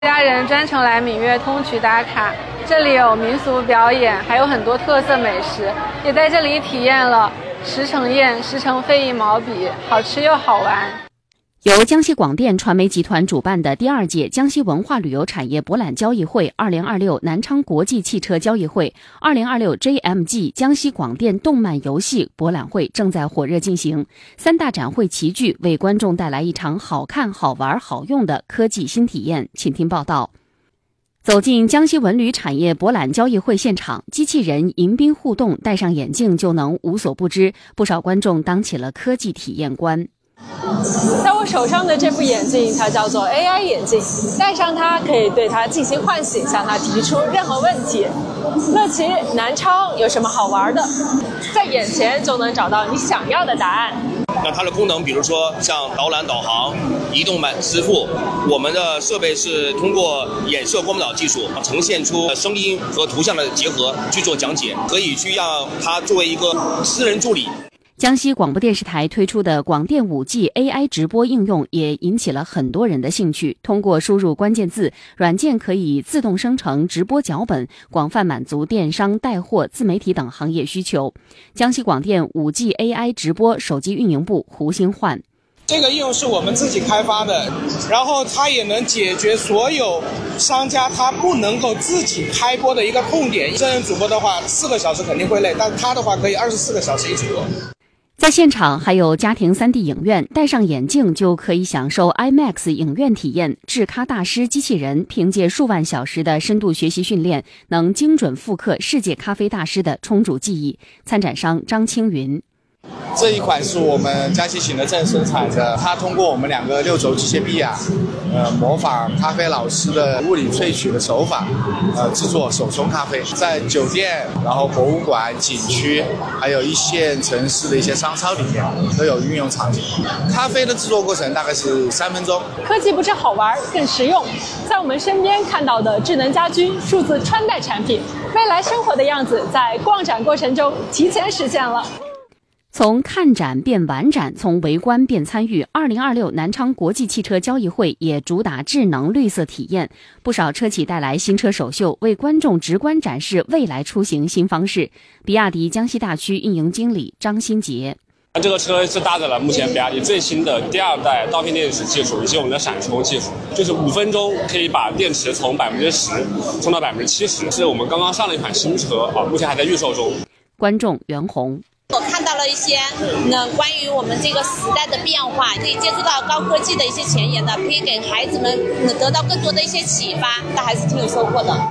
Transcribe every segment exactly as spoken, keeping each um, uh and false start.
家人专程来闽粤通衢打卡，这里有民俗表演，还有很多特色美食，也在这里体验了十城宴、十城非遗毛笔，好吃又好玩。 由江西广电传媒集团主办的第二届江西文化旅游产业博览交易会二零二六南昌国际汽车交易会二零二六 J M G 江西广电动漫游戏博览会正在火热进行，三大展会齐聚，为观众带来一场好看、好玩、好用的科技新体验。请听报道。走进江西文旅产业博览交易会现场，机器人迎宾互动，戴上眼镜就能无所不知，不少观众当起了科技体验官。 在我手上的这副眼镜，它叫做 A I 眼镜，戴上它可以对它进行唤醒，向它提出任何问题。乐其南昌有什么好玩的？在眼前就能找到你想要的答案。 那它的功能，比如说像导览、导航、移动版支付，我们的设备是通过衍射光导技术呈现出声音和图像的结合去做讲解，可以去让它作为一个私人助理。 江西广播电视台推出的广电 五 G A I 直播应用也引起了很多人的兴趣。通过输入关键字，软件可以自动生成直播脚本，广泛满足电商、带货、自媒体等行业需求。江西广电 五 G A I 直播手机运营部胡兴焕： 这个应用是我们自己开发的，然后它也能解决所有商家他不能够自己开播的一个痛点。真人主播的话，四个小时肯定会累，但他的话可以二十四个小时一直播。 在现场还有家庭 三 D 影院，戴上眼镜就可以享受 IMAX 影院体验。制咖大师机器人凭借数万小时的深度学习训练，能精准复刻世界咖啡大师的充足记忆。参展商张青云： 这一款是我们江西景德镇生产的，它通过我们两个六轴机械臂啊，呃，模仿咖啡老师的物理萃取的手法，呃，制作手冲咖啡。在酒店、然后博物馆、景区，还有一线城市的一些商超里面都有运用场景。咖啡的制作过程大概是三分钟。 科技不止好玩，更实用。在我们身边看到的智能家居、数字穿戴产品，未来生活的样子，在逛展过程中提前实现了。 从看展变玩展，从围观变参与。二零二六南昌国际汽车交易会也主打智能绿色体验，不少车企带来新车首秀，为观众直观展示未来出行新方式。比亚迪江西大区运营经理张新杰： 这个车是搭载了目前比亚迪最新的第二代刀片电池技术以及我们的闪充技术，就是五分钟可以把电池从百分之十充到百分之七十，是我们刚刚上了一款新车啊，目前还在预售中。 观众袁红： 我看到了一些呢关于我们这个时代的变化，可以接触到高科技的一些前沿的，可以给孩子们得到更多的一些启发，那还是挺有收获的。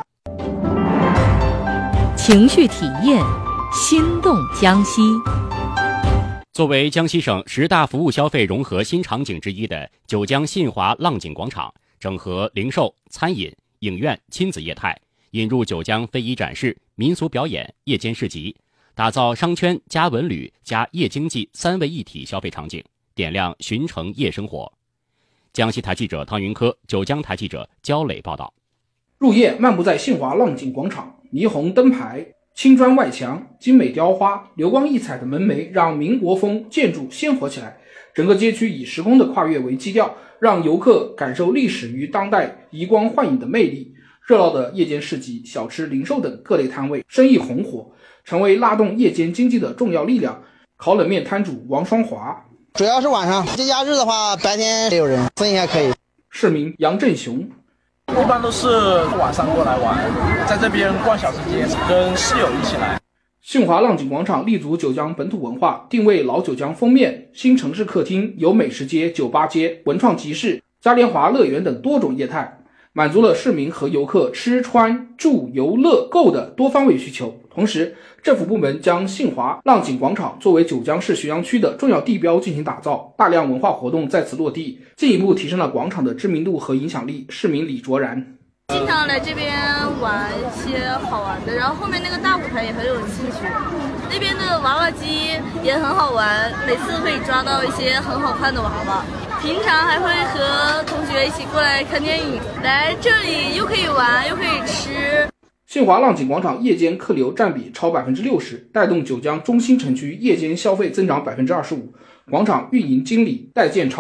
情绪体验，心动江西。 作为江西省十大服务消费融合新场景之一的九江信华浪景广场，整合零售、餐饮、影院、亲子业态，引入九江非遗展示、民俗表演、夜间市集，打造商圈加文旅加夜经济三位一体消费场景，点亮寻城夜生活。江西台记者汤云科，九江台记者焦磊报道。 入夜漫步在信华浪景广场，霓虹灯牌、青砖外墙、精美雕花、流光溢彩的门楣让民国风建筑鲜活起来。整个街区以时空的跨越为基调，让游客感受历史与当代移光焕影的魅力。热闹的夜间市集、小吃、零售等各类摊位生意红火，成为拉动夜间经济的重要力量。烤冷面摊主王双华： 主要是晚上，节假日的话白天也有人，生意还可以。 市民杨振雄： 一般都是晚上过来玩，在这边逛小吃街，跟室友一起来。 信华浪景广场立足九江本土文化，定位老九江封面新城市客厅，有美食街、酒吧街、文创集市、嘉年华乐园等多种业态，满足了市民和游客吃穿住游乐购的多方位需求。同时，政府部门将信华浪景广场作为九江市徐阳区的重要地标进行打造，大量文化活动在此落地，进一步提升了广场的知名度和影响力。市民李卓然： 经常来这边玩一些好玩的，然后后面那个大舞台也很有兴趣，那边的娃娃机也很好玩，每次可以抓到一些很好看的娃娃。平常还会和同学一起过来看电影，来这里又可以玩又可以吃。 信华浪景广场夜间客流占比超 百分之六十， 带动九江中心城区夜间消费增长 百分之二十五。 广场运营经理戴建超：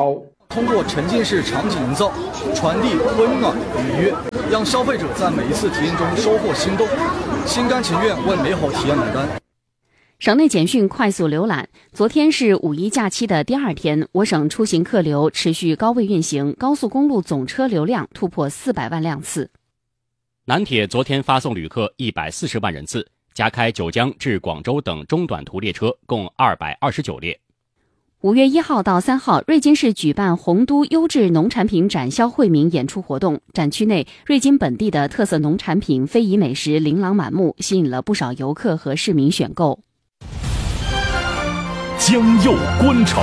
通过沉浸式场景营造，传递温暖愉悦，让消费者在每一次体验中收获心动，心甘情愿为美好体验买单。 省内简讯快速浏览。昨天是五一假期的第二天，我省出行客流持续高位运行，高速公路总车流量突破四百万辆次。 南铁昨天发送旅客一百四十万人次，加开九江至广州等中短途列车共二百二十九列。 五月一号到三号，瑞金市举办洪都优质农产品展销惠民演出活动，展区内瑞金本地的特色农产品、非遗美食琳琅满目，吸引了不少游客和市民选购。 江右观潮，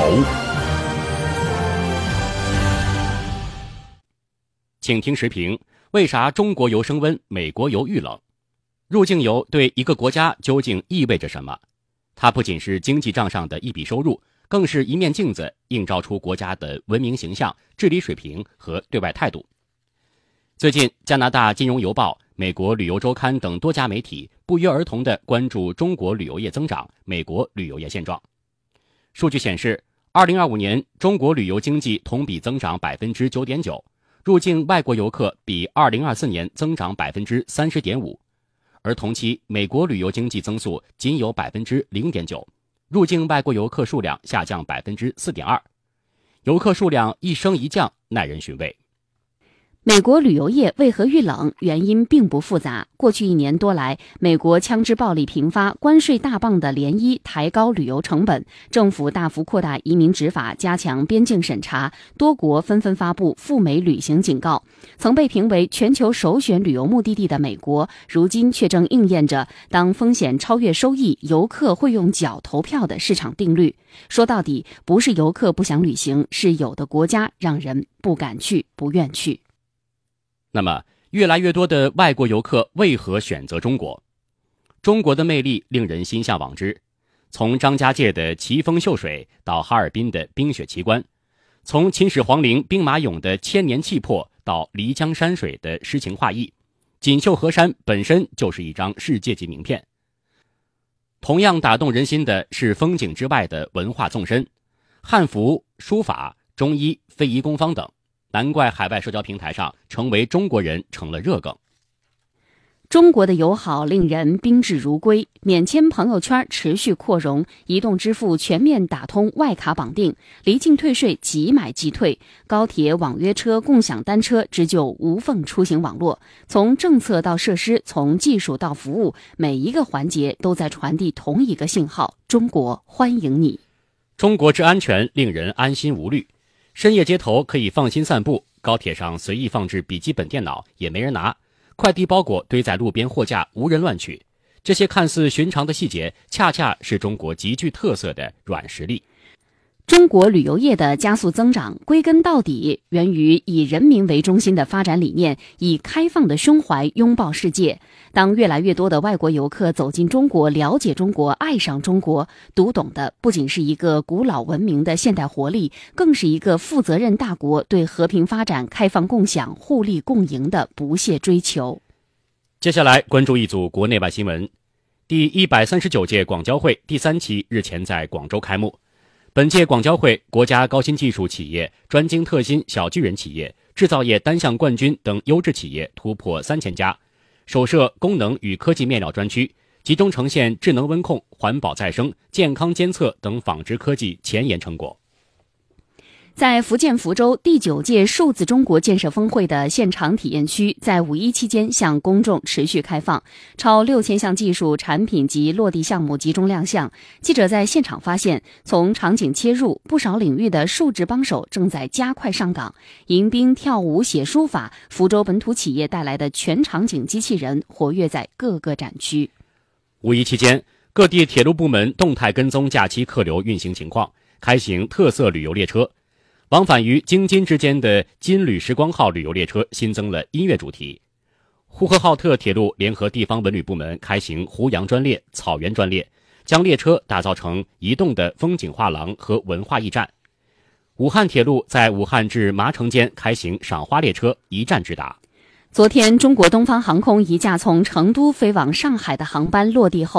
请听时评：为啥中国游升温，美国游遇冷？入境游对一个国家究竟意味着什么？它不仅是经济账上的一笔收入，更是一面镜子，映照出国家的文明形象、治理水平和对外态度。最近，加拿大金融邮报、美国旅游周刊等多家媒体不约而同地关注中国旅游业增长、美国旅游业现状。数据显示，二零二五年中国旅游经济同比增长 百分之九点九， 入境外国游客比二零二四年增长 百分之三十点五， 而同期美国旅游经济增速仅有 百分之零点九， 入境外国游客数量下降 百分之四点二， 游客数量一升一降，耐人寻味。 美国旅游业为何遇冷？原因并不复杂。过去一年多来，美国枪支暴力频发，关税大棒的涟漪抬高旅游成本，政府大幅扩大移民执法，加强边境审查，多国纷纷发布赴美旅行警告。曾被评为全球首选旅游目的地的美国，如今却正应验着当风险超越收益，游客会用脚投票的市场定律。说到底，不是游客不想旅行，是有的国家让人不敢去，不愿去。 那么，越来越多的外国游客为何选择中国？中国的魅力令人心向往之，从张家界的奇峰秀水到哈尔滨的冰雪奇观，从秦始皇陵兵马俑的千年气魄到漓江山水的诗情画意，锦绣河山本身就是一张世界级名片。同样打动人心的是风景之外的文化纵深，汉服、书法、中医、非遗工坊等。难怪海外社交平台上成为中国人成了热梗。 中国的友好令人宾至如归，免签朋友圈持续扩容，移动支付全面打通外卡绑定，离境退税即买即退，高铁、网约车、共享单车织就无缝出行网络。从政策到设施，从技术到服务，每一个环节都在传递同一个信号：中国欢迎你。 中国之安全令人安心无虑。深夜街头可以放心散步，高铁上随意放置笔记本电脑也没人拿，快递包裹堆在路边货架无人乱取。这些看似寻常的细节，恰恰是中国极具特色的软实力。 中国旅游业的加速增长，归根到底源于以人民为中心的发展理念，以开放的胸怀拥抱世界。当越来越多的外国游客走进中国，了解中国，爱上中国，读懂的不仅是一个古老文明的现代活力，更是一个负责任大国对和平发展、开放共享、互利共赢的不懈追求。 接下来关注一组国内外新闻。第一百三十九届广交会第三期日前在广州开幕。本届广交会，国家高新技术企业、专精特新小巨人企业、制造业单项冠军等优质企业突破三千家，首设功能与科技面料专区，集中呈现智能温控、环保再生、健康监测等纺织科技前沿成果。 在福建福州，第九届数字中国建设峰会的现场体验区在五一期间向公众持续开放，超六千项技术产品及落地项目集中亮相。记者在现场发现，从场景切入，不少领域的数字帮手正在加快上岗。迎宾、跳舞、写书法，福州本土企业带来的全场景机器人活跃在各个展区。 五一期间，各地铁路部门动态跟踪假期客流运行情况，开行特色旅游列车。往返于京津之间的金旅时光号旅游列车新增了音乐主题。呼和浩特铁路联合地方文旅部门开行湖阳专列、草原专列，将列车打造成移动的风景画廊和文化驿站。武汉铁路在武汉至麻城间开行赏花列车，一站直达。 昨天，中国东方航空一架从成都飞往上海的航班落地后，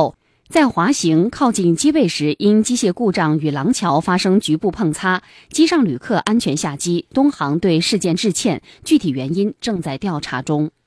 在滑行靠近机位时，因机械故障与廊桥发生局部碰擦，机上旅客安全下机。东航对事件致歉，具体原因正在调查中。